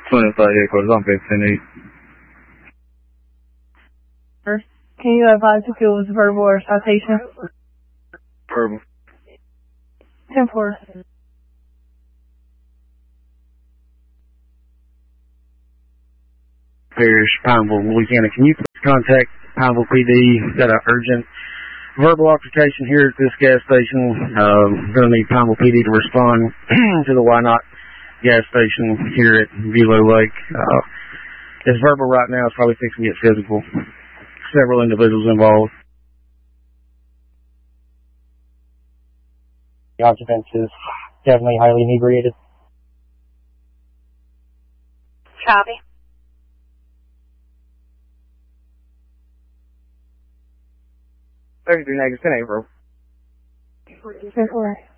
25 headquarters on 15 Can you advise if it was verbal or citation? Verbal. 10-4. Parish, Pineville, Louisiana. Can you please contact Pineville PD? Got an urgent verbal altercation here at this gas station. Going to need Pineville PD to respond to the Why Not gas station here at Velo Lake. It's verbal right now. It's probably fixing to get physical. Several individuals involved. The occupant is definitely highly inebriated. Copy. 33 negative 10 April. 10-4.